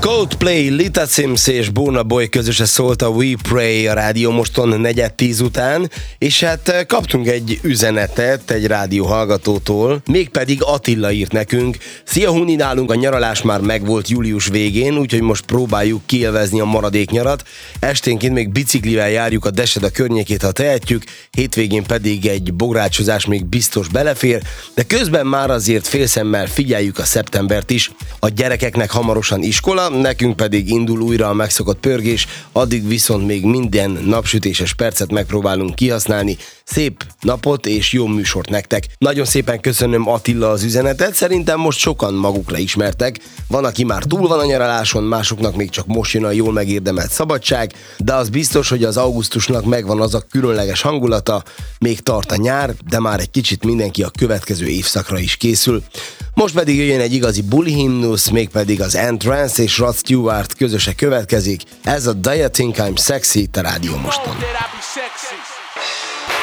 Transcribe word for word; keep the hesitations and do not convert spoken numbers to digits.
Coldplay, Little Sims és Burna Boy közösen szólt a We Pray a Rádió Moston negyed tíz után, és hát kaptunk egy üzenetet egy rádió hallgatótól, mégpedig Attila írt nekünk. Szia Huni, nálunk a nyaralás már megvolt július végén, úgyhogy most próbáljuk kiélvezni a maradék nyarat. Esténként még biciklivel járjuk a Deseda környékét, ha tehetjük, hétvégén pedig egy bográcsozás még biztos belefér, de közben már azért félszemmel figyeljük a szeptembert is. A gyerekeknek hamarosan iskola, nekünk pedig indul újra a megszokott pörgés, addig viszont még minden napsütéses percet megpróbálunk kihasználni. Szép napot és jó műsort nektek. Nagyon szépen köszönöm Attila az üzenetet, szerintem most sokan magukra ismertek. Van, aki már túl van a nyaraláson, másoknak még csak most jön a jól megérdemelt szabadság, de az biztos, hogy az augusztusnak megvan az a különleges hangulata, még tart a nyár, de már egy kicsit mindenki a következő évszakra is készül. Most pedig jöjjön egy igazi buli himnusz, mégpedig az Entrance és Rod Stewart közöse következik. Ez a Do You Think I'm Sexy, te Rádió Moston.